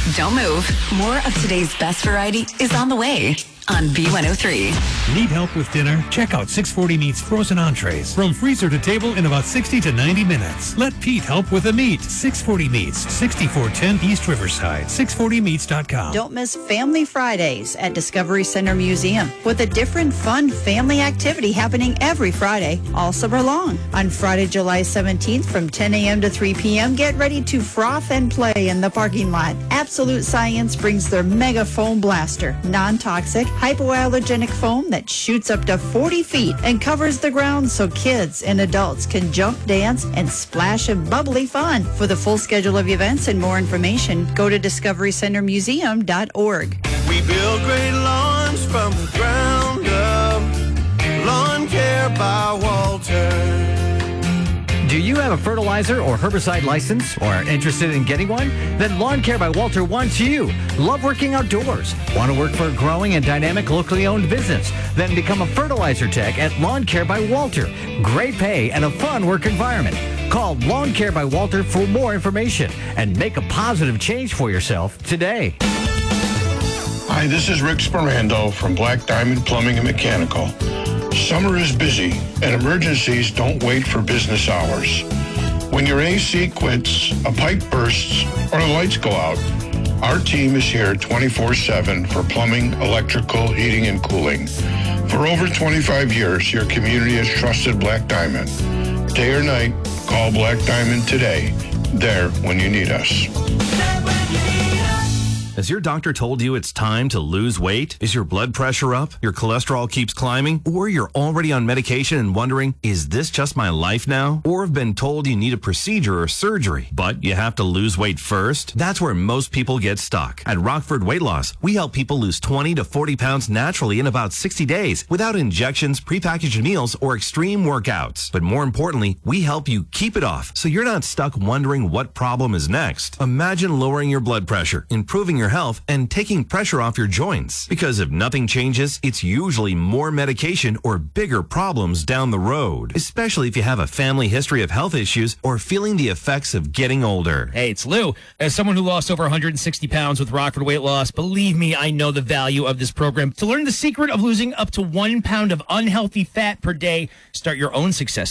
Don't move. More of today's best variety is on the way on B103. Need help with dinner? Check out 640 Meats frozen entrees. From freezer to table in about 60 to 90 minutes. Let Pete help with the meat. 640 Meats, 6410 East Riverside. 640meats.com. Don't miss Family Fridays at Discovery Center Museum with a different fun family activity happening every Friday all summer long. On Friday, July 17th from 10 a.m. to 3 p.m., get ready to froth and play in the parking lot. Absolute Science brings their mega foam blaster, non-toxic, hypoallergenic foam that shoots up to 40 feet and covers the ground so kids and adults can jump, dance, and splash in bubbly fun. For the full schedule of events and more information, go to discoverycentermuseum.org. We build great lawns from the ground up. Lawn Care by Walter. Do you have a fertilizer or herbicide license or are interested in getting one? Then Lawn Care by Walter wants you. Love working outdoors? Want to work for a growing and dynamic locally owned business? Then become a fertilizer tech at Lawn Care by Walter. Great pay and a fun work environment. Call Lawn Care by Walter for more information and make a positive change for yourself today. Hi, this is Rick Sperando from Black Diamond Plumbing and Mechanical. Summer is busy, and emergencies don't wait for business hours. When your AC quits, a pipe bursts, or the lights go out, our team is here 24/7 for plumbing, electrical, heating, and cooling. For over 25 years, your community has trusted Black Diamond. Day or night, call Black Diamond today. There when you need us. Has your doctor told you it's time to lose weight? Is your blood pressure up? Your cholesterol keeps climbing? Or you're already on medication and wondering, is this just my life now? Or have been told you need a procedure or surgery, but you have to lose weight first? That's where most people get stuck. At Rockford Weight Loss, we help people lose 20 to 40 pounds naturally in about 60 days without injections, prepackaged meals, or extreme workouts. But more importantly, we help you keep it off so you're not stuck wondering what problem is next. Imagine lowering your blood pressure, improving your health, and taking pressure off your joints. Because if nothing changes, it's usually more medication or bigger problems down the road, especially if you have a family history of health issues or feeling the effects of getting older. Hey, it's Lou. As someone who lost over 160 pounds with Rockford Weight Loss, believe me, I know the value of this program. To learn the secret of losing up to 1 pound of unhealthy fat per day, start your own success